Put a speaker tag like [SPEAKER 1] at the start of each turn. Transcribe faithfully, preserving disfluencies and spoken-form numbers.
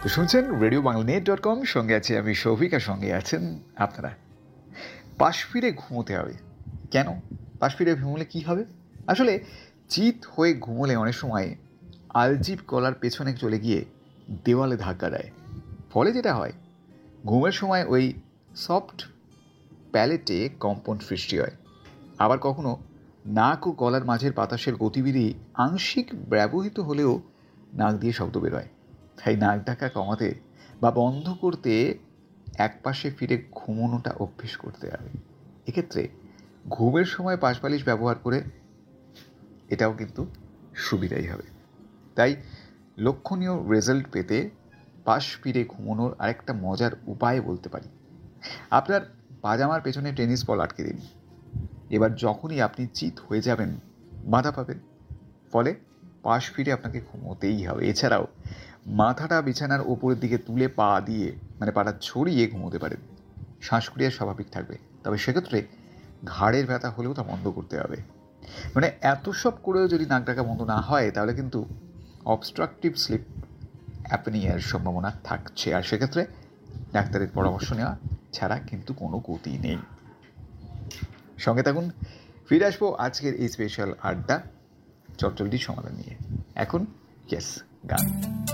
[SPEAKER 1] তো শুনছেন radio Bangla net dot com, সঙ্গে আছে আমি শৌভিক, আর সঙ্গে আছেন আপনারা। পাশ ফিরে ঘুমোতে হবে কেন? পাশ ফিরে ঘুমোলে কী হবে? আসলে চিত হয়ে ঘুমোলে অনেক সময় আলজিভ গলার পেছনে চলে গিয়ে দেওয়ালে ধাক্কা দেয়। ফলে যেটা হয়, ঘুমের সময় ওই সফট প্যালেটে কম্পন সৃষ্টি হয়। আবার কখনো নাক ও গলার মাঝের বাতাসের গতিবিধি আংশিক ব্যবহৃত হলেও নাক দিয়ে শব্দ বের হয়। তাই নাক ডাকা কমাতে বা বন্ধ করতে একপাশে ফিরে ঘুমোনোটা অভ্যেস করতে হবে। এক্ষেত্রে ঘুমের সময় পাশবালিশ ব্যবহার করে এটাও কিন্তু সুবিধাই হবে। তাই লক্ষণীয় রেজাল্ট পেতে পাশ ফিরে ঘুমোনোর আরেকটা মজার উপায় বলতে পারি। আপনার পাজামার পেছনে টেনিস বল আটকে দিন। এবার যখনই আপনি চিত হয়ে যাবেন, বাধা পাবেন, ফলে পাশ ফিরে আপনাকে ঘুমোতেই হবে। এছাড়াও মাথাটা বিছানার ওপরের দিকে তুলে পা দিয়ে মানে পাটা ছড়িয়ে ঘুমোতে পারেন। শ্বাসক্রিয়া স্বাভাবিক থাকবে, তবে সেক্ষেত্রে ঘাড়ের ব্যথা হলেও তা বন্ধ করতে হবে। মানে এত সব করেও যদি নাক ডাকা বন্ধ না হয়, তাহলে কিন্তু অবস্ট্রাকটিভ স্লিপ অ্যাপনিয়ার সম্ভাবনা থাকছে, আর সেক্ষেত্রে ডাক্তারের পরামর্শ নেওয়া ছাড়া কিন্তু কোনো গতি নেই। সঙ্গে থাকুন, ফিরে আসবো আজকের এই স্পেশাল আড্ডা চটচলটির সমাধান নিয়ে। এখন ইয়েস গান।